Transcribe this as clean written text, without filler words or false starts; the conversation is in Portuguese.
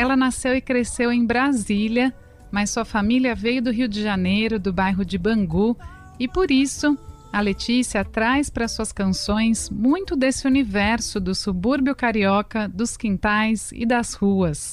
Ela nasceu e cresceu em Brasília, mas sua família veio do Rio de Janeiro, do bairro de Bangu, e por isso a Letícia traz para suas canções muito desse universo do subúrbio carioca, dos quintais e das ruas.